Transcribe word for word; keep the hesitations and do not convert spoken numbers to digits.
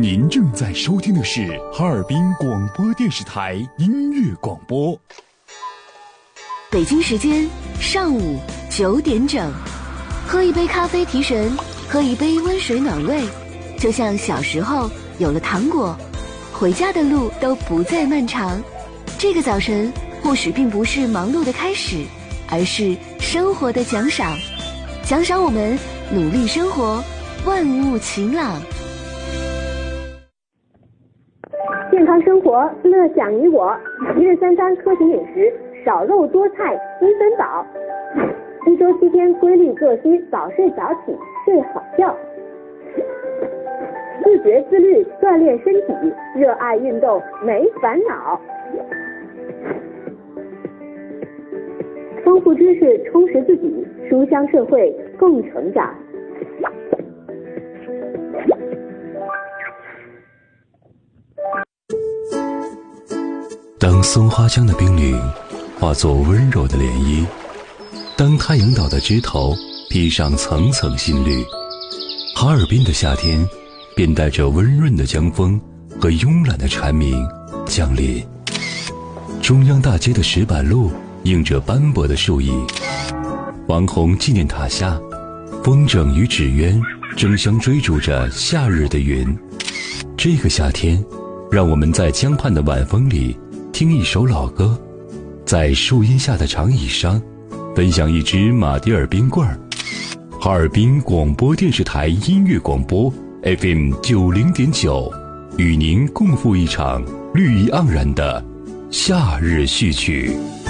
您正在收听的是哈尔滨广播电视台音乐广播。 北京时间上午九点整，喝一杯咖啡提神，喝一杯温水暖胃，就像小时候有了糖果，回家的路都不再漫长。这个早晨或许并不是忙碌的开始，而是生活的奖赏，奖赏我们努力生活，万物晴朗。 健康生活，乐享你我。一日三餐科学饮食，少肉多菜，七分饱。一周七天规律作息，早睡早起，睡好觉。自觉自律，锻炼身体，热爱运动，没烦恼。丰富知识，充实自己，书香社会，共成长。 当松花江的冰凌化作温柔的涟漪，当太阳岛的枝头披上层层新绿，哈尔滨的夏天便带着温润的江风和慵懒的蝉鸣降临。中央大街的石板路映着斑驳的树影，王洪纪念塔下，风筝与纸鸢争相追逐着夏日的云。这个夏天，让我们在江畔的晚风里听一首老歌，在树荫下的长椅上分享一支马迭尔冰棍儿。哈尔滨广播电视台音乐广播 F M 九零点九，与您共赴一场绿意盎然的夏日序曲。